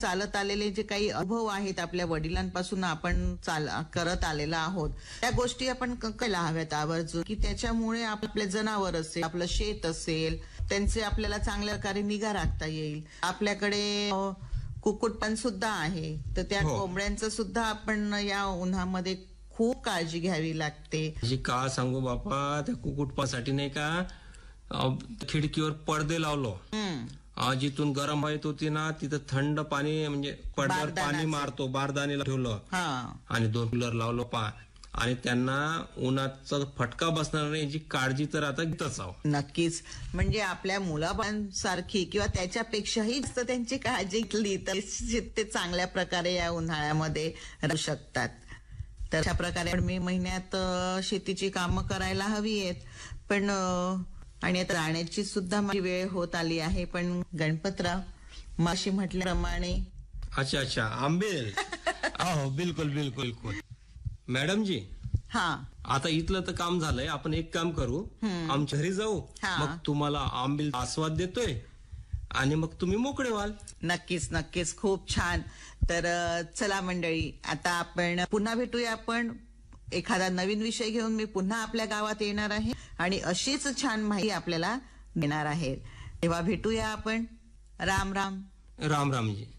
चालत आलेले जे काही अनुभव आहेत आपल्या वडिलांपासून आपण करत आलेला आहोत, त्या गोष्टी आपण करायला हव्यात आवर्जून, की त्याच्यामुळे आपले जनावर असेल, आपलं शेत असेल, त्यांचे आपल्याला चांगल्या प्रकारे निगा राखता येईल. आपल्याकडे कुक्कुटपालन सुद्धा आहे, तर त्या कोंबड्यांचं सुद्धा आपण या उन्हामध्ये खूप काळजी घ्यावी लागते. जी का सांगू बापा, त्या कुक्कुटपासाठी नाही का खिडकीवर पडदे लावलो. जिथून गरम हवा येत होती ना, तिथं थंड पाणी म्हणजे पडद्यावर पाणी मारतो, बारदानीला ठेवलं आणि 2 कूलर लावलो आणि त्यांना उन्हाचा फटका बसणार नाही याची काळजी तर आता घेतच आहो. नक्कीच. म्हणजे आपल्या मुलाबाळांसारखी किंवा त्याच्यापेक्षाही जास्त त्यांची काळजी घेतली तर ते चांगल्या प्रकारे या उन्हाळ्यामध्ये राहू शकतात. तर अशा प्रकारे मे महिन्यात शेतीची कामं करायला हवी आहेत. पण आणि आता राहण्याची सुद्धा माझी वेळ होत आली आहे. पण गणपतराव, माशी म्हटल्याप्रमाणे अच्छा आंबेल. हो, बिलकुल बिलकुल बिलकुल मॅडम जी. आता इथलं तर काम झालंय. आपण एक काम करू, आमच्या घरी जाऊ, मग तुम्हाला आंबेल आस्वाद देतोय आणि मग तुम्ही मोकळे व्हाल. नक्कीच नक्कीच, खूप छान. तर चला मंडळी, आता आपण पुन्हा भेटूया. आपण एखादा नवीन विषय घेऊन मी पुन्हा आपल्या गावात येणार आहे आणि अशीच छान माहिती आपल्याला देणार आहे. तेव्हा भेटूया आपण. राम राम. राम राम जी.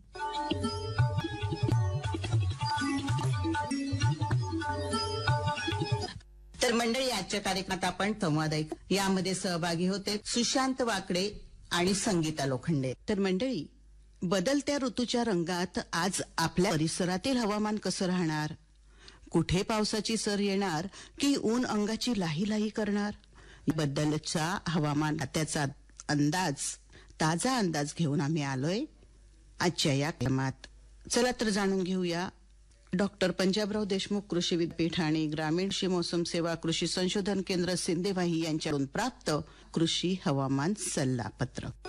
तर मंडळी, आजच्या कार्यक्रमात आपण संवाद यामध्ये सहभागी होते सुशांत वाकडे आणि संगीता लोखंडे. तर मंडळी, बदलत्या ऋतूच्या रंगात आज आपल्या परिसरातील हवामान कसं राहणार, कुठे पावसाची सर येणार की ऊन अंगाची लाही लाही करणार, बद्दलचा हवामान खात्याचा ताजा अंदाज घेऊन आम्ही आलोय आजच्या या कार्यक्रमात. चला तर जाणून घेऊया डॉक्टर पंजाबराव देशमुख कृषी विद्यापीठ आणि ग्रामीण कृषी मोसम सेवा कृषी संशोधन केंद्र सिंदेवाही यांच्याकडून प्राप्त कृषी हवामान सल्लापत्रक.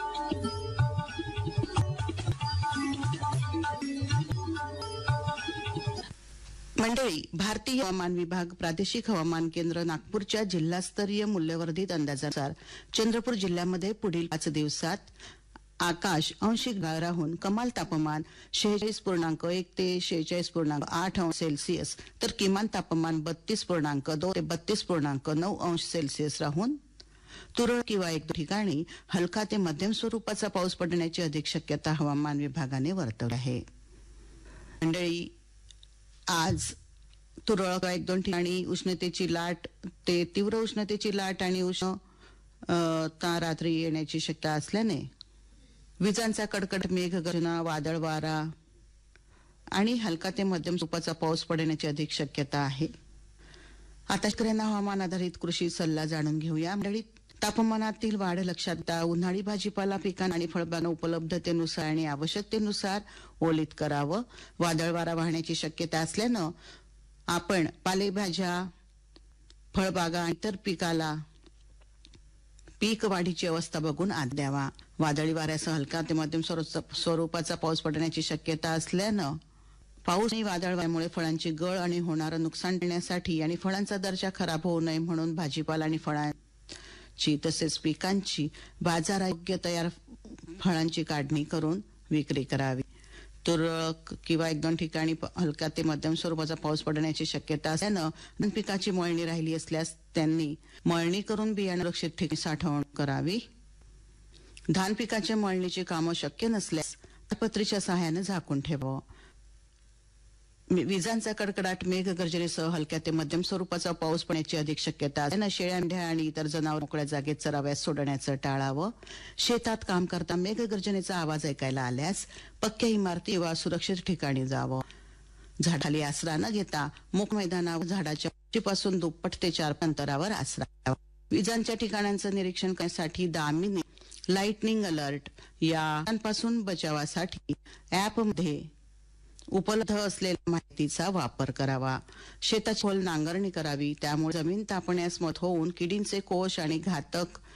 मंडळी, भारतीय हवामान विभाग प्रादेशिक हवामान केंद्र नागपूरच्या जिल्हास्तरीय मूल्यवर्धित अंदाजानुसार चंद्रपूर जिल्ह्यामध्ये पुढील 5 दिवसात आकाश आंशिक ढगाळ राहून कमाल तापमान 46.1 ते 46.8 अंश सेल्सिअस तर किमान तापमान 32.2 ते 32.9 अंश सेल्सिअस राहून तुरळक किंवा एक ठिकाणी हलका ते मध्यम स्वरूपाचा पाऊस पडण्याची अधिक शक्यता हवामान विभागाने वर्तवली आहे. मंडळी, आज तुरळक 1-2 ठिकाणी उष्णतेची लाट ते तीव्र उष्णतेची लाट आणि रात्री येण्याची शक्यता असल्याने विजांचा कडकड, मेघगर्जना, वादळ वारा आणि हलका ते मध्यम स्वरूपाचा पाऊस पडण्याची अधिक शक्यता आहे. आता शेतकऱ्यांना हवामान आधारित कृषी सल्ला जाणून घेऊया. मंडळी, तापमानातील वाढ लक्षात घेता उन्हाळी भाजीपाला पिकांना आणि फळबागांना उपलब्धतेनुसार आणि आवश्यकतेनुसार ओलीत करावं. वादळ वारा वाहण्याची शक्यता असल्यानं आपण पालेभाज्या, फळबागा आणि इतर पिकाला पीक वाढीची अवस्था बघून आत द्यावा. वादळी वाऱ्यासह हलका ते मध्यम स्वरूपाचा पाऊस पडण्याची शक्यता असल्यानं पाऊस आणि वादळ वाऱ्यामुळे फळांची गळ आणि होणारं नुकसान टाळण्यासाठी आणि फळांचा दर्जा खराब होऊ नये म्हणून भाजीपाला आणि फळांची तसेच पिकांची बाजारयोग्य तयार फळांची काढणी करून विक्री करावी. तुरळक किंवा 1-2 ठिकाणी हलका ते मध्यम स्वरूपाचा पाऊस पडण्याची शक्यता असल्यानं पिकाची मळणी राहिली असल्यास त्यांनी मळणी करून बियाणं सुरक्षित ठिकाणी साठवणूक करावी. धान पिकाच्या मळणीची कामं शक्य नसल्यास ताडपत्रीच्या सहाय्याने झाकून ठेवावं. विजांचा कडकडाट, मेघगर्जनेसह हलक्या ते मध्यम स्वरूपाचा पाऊस पडण्याची अधिक शक्यता असल्यानं शेळ्या, मेंढ्या आणि इतर जनावर मोकळ्या जागेत चराव्यास सोडण्याचं टाळावं. शेतात काम करता मेघगर्जनेचा आवाज ऐकायला आल्यास पक्क्या इमारती वा सुरक्षित ठिकाणी जावं. झाडाखाली आसरा न घेता मोक मैदानावर झाडाच्या उंचीपासून दुप्पट ते 4 अंतरावर आसरा. विजांच्या ठिकाणांचं निरीक्षण करण्यासाठी दामिनी लाइटनिंग अलर्ट यापासून बचावासाठी ॲपमध्ये उपलब्ध असलेल्या माहितीचा वापर करावा. शेताची खोल नांगरणी करावी, त्यामुळे जमीन तापण्यास मदत होऊन किडींचे कोश आणि घातक